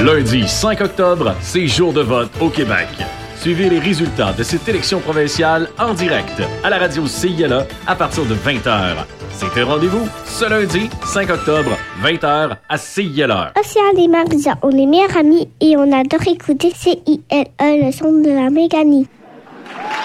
Lundi 5 octobre, c'est jour de vote au Québec. Suivez les résultats de cette élection provinciale en direct à la radio CILA à partir de 20h. C'est un rendez-vous ce lundi 5 octobre, 20h à CILA. Océane et Marisa, on est meilleurs amis et on adore écouter CILE, le son de la Méganie.